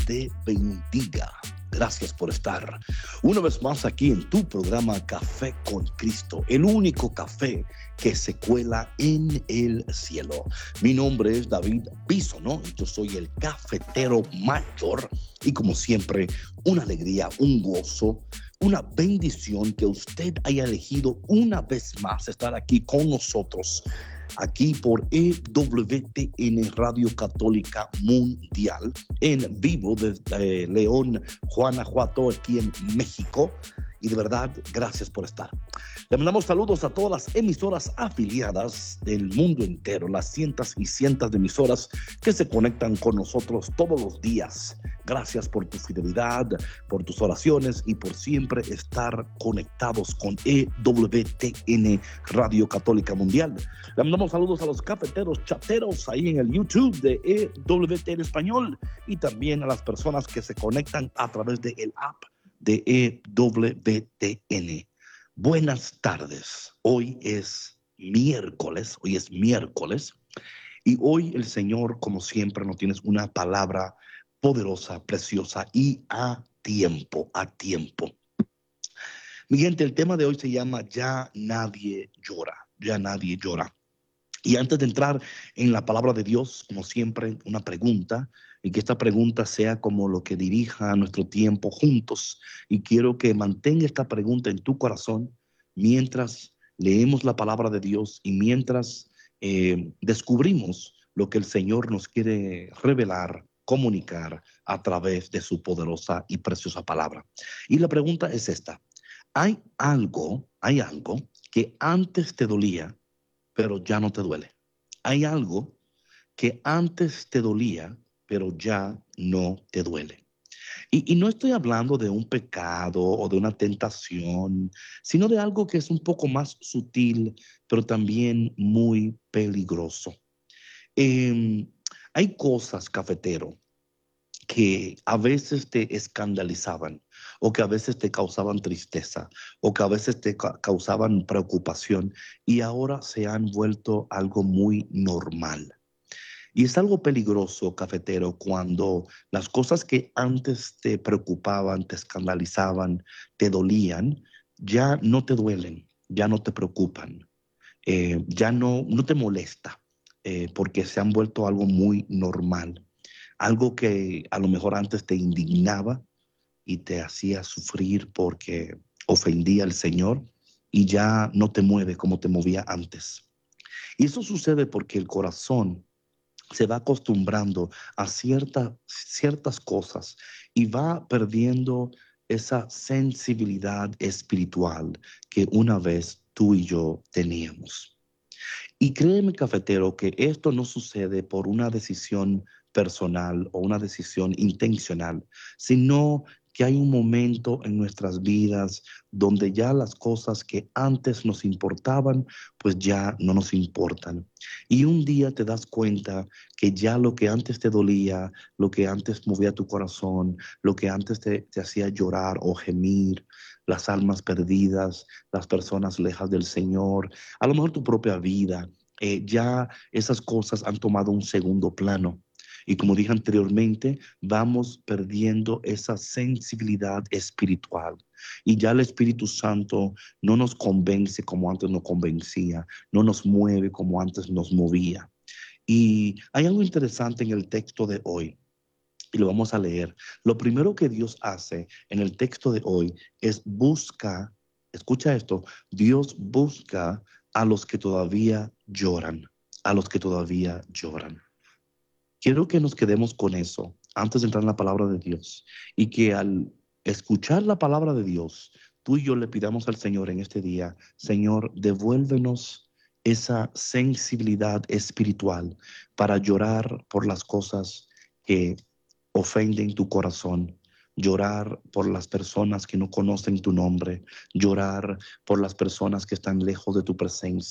te bendiga. Gracias por estar una vez más aquí en tu programa Café con Cristo, el único café que se cuela en el cielo. Mi nombre es David Bisono y yo soy el cafetero mayor y como siempre, una alegría, un gozo, una bendición que usted haya elegido una vez más estar aquí con nosotros, aquí por EWTN Radio Católica Mundial, en vivo desde León, Guanajuato, aquí en México. Y de verdad, gracias por estar. Le mandamos saludos a todas las emisoras afiliadas del mundo entero, las cientos y cientos de emisoras que se conectan con nosotros todos los días. Gracias por tu fidelidad, por tus oraciones y por siempre estar conectados con EWTN Radio Católica Mundial. Le mandamos saludos a los cafeteros chateros ahí en el YouTube de EWTN Español y también a las personas que se conectan a través del app de EWTN. Buenas tardes. Hoy es miércoles y hoy el Señor, como siempre, nos tiene una palabra poderosa, preciosa y a tiempo. Mi gente, el tema de hoy se llama Ya nadie llora. Y antes de entrar en la palabra de Dios, como siempre, una pregunta, y que esta pregunta sea como lo que dirija nuestro tiempo juntos. Y quiero que mantenga esta pregunta en tu corazón mientras leemos la palabra de Dios y mientras descubrimos lo que el Señor nos quiere revelar, comunicar a través de su poderosa y preciosa palabra. Y la pregunta es esta: ¿hay algo que antes te dolía, pero ya no te duele? Hay algo que antes te dolía, pero ya no te duele. Y no estoy hablando de un pecado o de una tentación, sino de algo que es un poco más sutil, pero también muy peligroso. Hay cosas, cafetero, que a veces te escandalizaban o que a veces te causaban tristeza o que a veces te causaban preocupación y ahora se han vuelto algo muy normal. Y es algo peligroso, cafetero, cuando las cosas que antes te preocupaban, te escandalizaban, te dolían, ya no te duelen, ya no te preocupan, ya no te molesta, porque se han vuelto algo muy normal. Algo que a lo mejor antes te indignaba y te hacía sufrir porque ofendía al Señor y ya no te mueve como te movía antes. Y eso sucede porque el corazón se va acostumbrando a ciertas cosas y va perdiendo esa sensibilidad espiritual que una vez tú y yo teníamos. Y créeme, cafetero, que esto no sucede por una decisión personal o una decisión intencional, sino que hay un momento en nuestras vidas donde ya las cosas que antes nos importaban, pues ya no nos importan. Y un día te das cuenta que ya lo que antes te dolía, lo que antes movía tu corazón, lo que antes te hacía llorar o gemir, las almas perdidas, las personas lejas del Señor, a lo mejor tu propia vida, ya esas cosas han tomado un segundo plano. Y como dije anteriormente, vamos perdiendo esa sensibilidad espiritual. Y ya el Espíritu Santo no nos convence como antes nos convencía, no nos mueve como antes nos movía. Y hay algo interesante en el texto de hoy. Y lo vamos a leer. Lo primero que Dios hace en el texto de hoy es busca, escucha esto, Dios busca a los que todavía lloran, a los que todavía lloran. Quiero que nos quedemos con eso antes de entrar en la palabra de Dios y que al escuchar la palabra de Dios, tú y yo le pidamos al Señor en este día: Señor, devuélvenos esa sensibilidad espiritual para llorar por las cosas que ofenden tu corazón, llorar por las personas que no conocen tu nombre, llorar por las personas que están lejos de tu presencia.